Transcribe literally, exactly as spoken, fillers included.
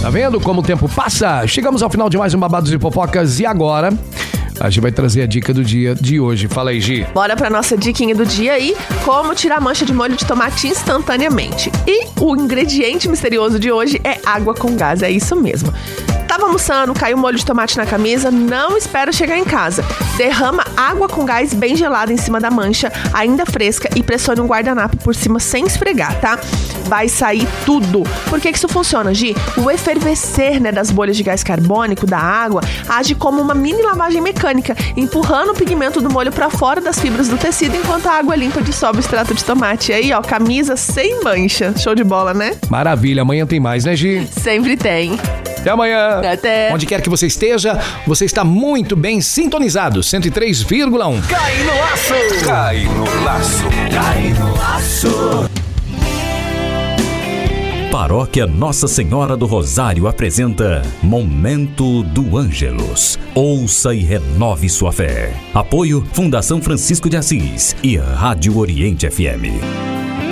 Tá vendo como o tempo passa? Chegamos ao final de mais um Babados e Fofocas e agora a Gi vai trazer a dica do dia de hoje. Fala aí, Gi. Bora pra nossa diquinha do dia aí, como tirar mancha de molho de tomate instantaneamente. E o ingrediente misterioso de hoje é água com gás, é isso mesmo. Tava almoçando, caiu molho de tomate na camisa, não espera chegar em casa. Derrama água com gás bem gelada em cima da mancha, ainda fresca, e pressione um guardanapo por cima sem esfregar, tá? Vai sair tudo. Por que que isso funciona, Gi? O efervescer, né, das bolhas de gás carbônico da água age como uma mini lavagem mecânica, empurrando o pigmento do molho pra fora das fibras do tecido, enquanto a água limpa dissolve o extrato de tomate. E aí, ó, camisa sem mancha. Show de bola, né? Maravilha. Amanhã tem mais, né, Gi? Sempre tem. Até amanhã. Até. Onde quer que você esteja, você está muito bem sintonizado. cento e três vírgula um. Cai no laço. Cai no laço. Cai no laço. Paróquia Nossa Senhora do Rosário apresenta Momento do Ângelus. Ouça e renove sua fé. Apoio Fundação Francisco de Assis e Rádio Oriente F M.